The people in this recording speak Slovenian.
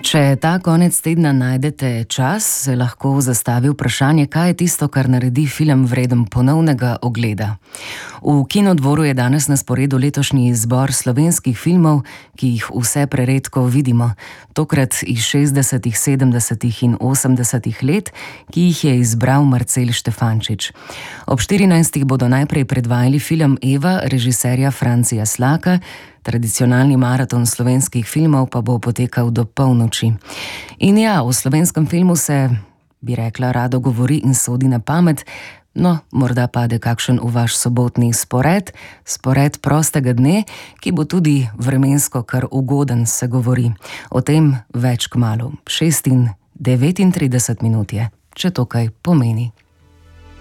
Če ta konec tedna najdete čas, se lahko zastavi vprašanje, kaj je tisto, kar naredi film vreden ponovnega ogleda. V Kinodvoru je danes na sporedu letošnji izbor slovenskih filmov, ki jih vse preredko vidimo. Tokrat iz 60., 70. in 80. let, ki jih je izbral Marcel Štefančič. Ob 14. bodo najprej predvajali film Eva režiserja Francija Slaka. Tradicionalni maraton slovenskih filmov pa bo potekal do polnoči. In ja, o slovenskem filmu se, bi rekla, rado govori in sodi na pamet, no, morda pade kakšen v vaš sobotni spored prostega dne, ki bo tudi vremensko kar ugoden, se govori. O tem več kmalu. 6:39 je, če to kaj pomeni.